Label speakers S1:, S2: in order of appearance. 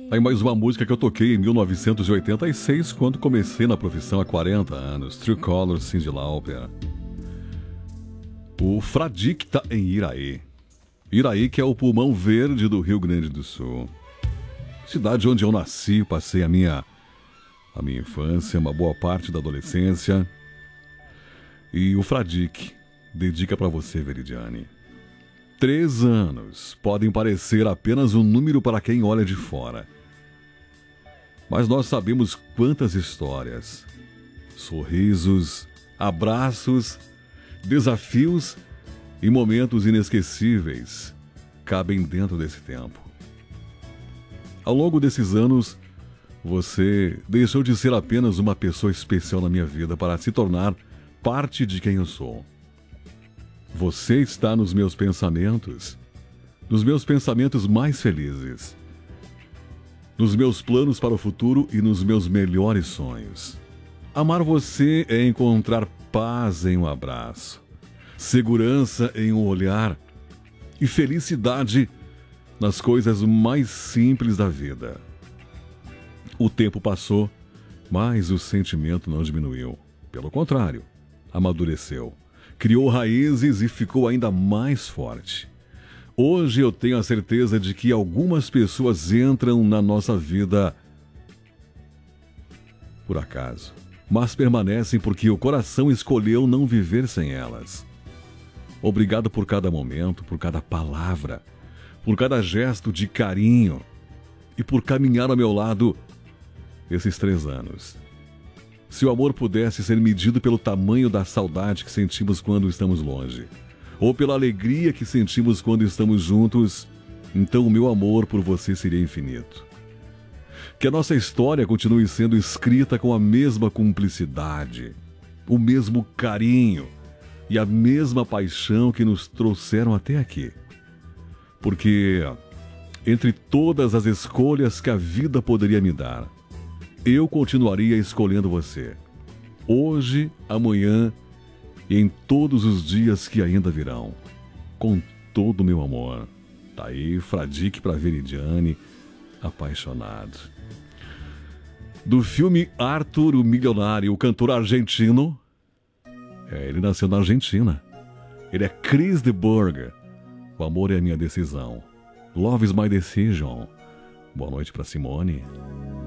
S1: Aí mais uma música que eu toquei em 1986, quando comecei na profissão há 40 anos. True Colors, Cyndi Lauper. O Fradique tá em Iraí. Iraí, que é o pulmão verde do Rio Grande do Sul. Cidade onde eu nasci, passei a minha infância, uma boa parte da adolescência. E o Fradique dedica pra você, Veridiane. 3 anos podem parecer apenas um número para quem olha de fora. Mas nós sabemos quantas histórias, sorrisos, abraços, desafios e momentos inesquecíveis cabem dentro desse tempo. Ao longo desses anos, você deixou de ser apenas uma pessoa especial na minha vida para se tornar parte de quem eu sou. Você está nos meus pensamentos mais felizes, nos meus planos para o futuro e nos meus melhores sonhos. Amar você é encontrar paz em um abraço, segurança em um olhar e felicidade nas coisas mais simples da vida. O tempo passou, mas o sentimento não diminuiu. Pelo contrário, amadureceu, criou raízes e ficou ainda mais forte. Hoje eu tenho a certeza de que algumas pessoas entram na nossa vida por acaso, mas permanecem porque o coração escolheu não viver sem elas. Obrigado por cada momento, por cada palavra, por cada gesto de carinho e por caminhar ao meu lado esses 3 anos. Se o amor pudesse ser medido pelo tamanho da saudade que sentimos quando estamos longe, ou pela alegria que sentimos quando estamos juntos, então o meu amor por você seria infinito. Que a nossa história continue sendo escrita com a mesma cumplicidade, o mesmo carinho e a mesma paixão que nos trouxeram até aqui. Porque, entre todas as escolhas que a vida poderia me dar, eu continuaria escolhendo você. Hoje, amanhã e em todos os dias que ainda virão. Com todo o meu amor. Tá aí, Fradique pra Veridiane, apaixonado. Do filme Arthur, o Milionário, o cantor argentino. Ele nasceu na Argentina. Ele é Chris de Burgh. O amor é a minha decisão. Love is my decision. Boa noite pra Simone.